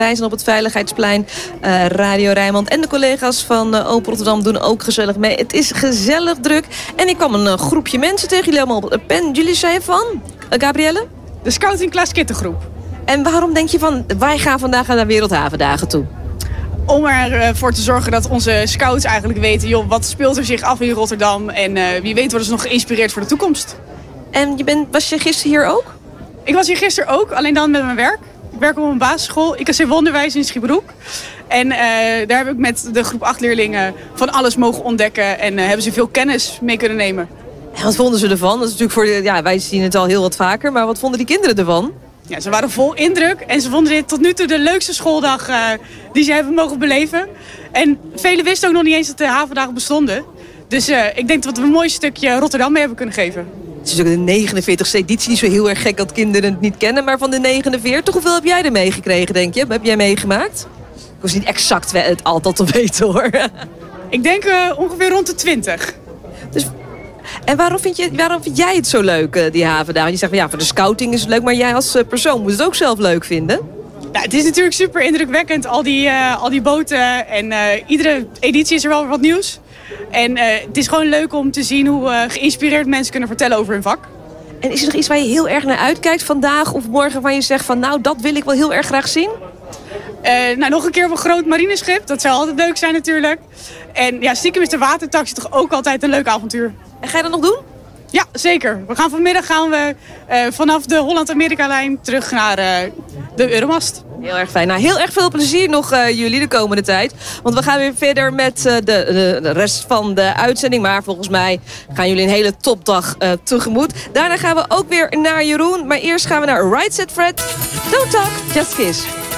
Wij zijn op het Veiligheidsplein. Radio Rijnmond en de collega's van Open Rotterdam doen ook gezellig mee. Het is gezellig druk. En ik kwam een groepje mensen tegen jullie allemaal op het pen. Jullie zijn van? Gabrielle? De Scouting Klaas Kittengroep. En waarom denk je van, wij gaan vandaag naar de Wereldhavendagen toe? Om ervoor te zorgen dat onze scouts eigenlijk weten, joh, wat speelt er zich af in Rotterdam. En wie weet worden ze nog geïnspireerd voor de toekomst. En was je gisteren hier ook? Ik was hier gisteren ook, alleen dan met mijn werk. Ik werk op een basisschool, IKC Wonderwijs in Schiebroek. En daar heb ik met de groep 8 leerlingen van alles mogen ontdekken. En hebben ze veel kennis mee kunnen nemen. En wat vonden ze ervan? Dat is natuurlijk wij zien het al heel wat vaker. Maar wat vonden die kinderen ervan? Ja, ze waren vol indruk. En ze vonden dit tot nu toe de leukste schooldag die ze hebben mogen beleven. En velen wisten ook nog niet eens dat de havendagen bestonden. Dus ik denk dat we een mooi stukje Rotterdam mee hebben kunnen geven. Het is ook de 49e editie, niet zo heel erg gek dat kinderen het niet kennen. Maar van de 49, hoeveel heb jij er meegekregen, denk je? Heb jij meegemaakt? Ik was niet exact het altijd te weten, hoor. Ik denk ongeveer rond de 20. Dus, en waarom vind jij het zo leuk, die havendagen? Je zegt, voor de scouting is het leuk, maar jij als persoon moet het ook zelf leuk vinden? Ja, het is natuurlijk super indrukwekkend, al die boten. En iedere editie is er wel wat nieuws. En het is gewoon leuk om te zien hoe geïnspireerd mensen kunnen vertellen over hun vak. En is er nog iets waar je heel erg naar uitkijkt vandaag of morgen, waar je zegt van nou, dat wil ik wel heel erg graag zien? Nog een keer op een groot marineschip. Dat zou altijd leuk zijn natuurlijk. En ja, stiekem is de watertaxi toch ook altijd een leuk avontuur. En ga je dat nog doen? Ja, zeker. Vanmiddag gaan we vanaf de Holland-Amerika-lijn terug naar de Euromast. Heel erg fijn. Nou, heel erg veel plezier nog jullie de komende tijd. Want we gaan weer verder met de rest van de uitzending. Maar volgens mij gaan jullie een hele topdag tegemoet. Daarna gaan we ook weer naar Jeroen. Maar eerst gaan we naar Right Set Fred. Don't Talk, Just Kiss.